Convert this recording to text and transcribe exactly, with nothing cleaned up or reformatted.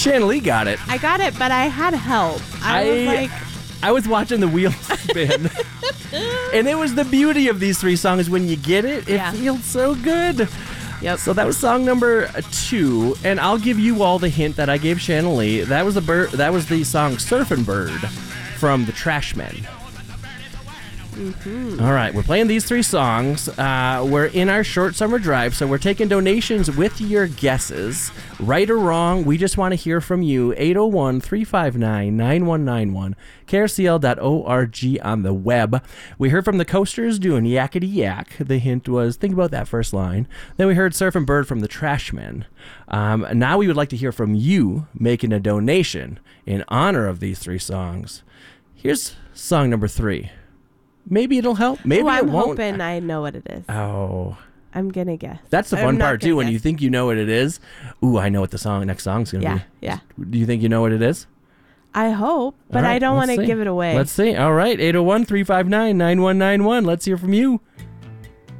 Shanley got it. I got it, but I had help. I, I- was like, I was watching the wheels spin. And it was the beauty of these three songs. When you get it, it Yeah. feels so good. yep. So that was song number two, and I'll give you all the hint that I gave Shannon Lee. That was the bird. That was the song "Surfin' Bird" from the Trashmen. Mm-hmm. All right, we're playing these three songs. Uh, we're in our short summer drive, so we're taking donations with your guesses. Right or wrong, we just want to hear from you. eight oh one, three five nine, nine one nine one, K R C L dot org on the web. We heard from the Coasters doing Yakety Yak. The hint was, think about that first line. Then we heard Surfin' Bird from the Trashmen. Um, now we would like to hear from you making a donation in honor of these three songs. Here's song number three. Maybe it'll help. Maybe Ooh, it I'm won't. hoping I know what it is. Oh, I'm gonna guess. that's the I'm fun not part gonna too. When guess. you think you know what it is. Ooh, I know what the song next song's gonna Yeah, be. yeah. Do you think you know what it is? I hope, but All right, I don't let's want to see. give it away. Let's see. All right, eight oh one, three five nine, nine one nine one. Let's hear from you.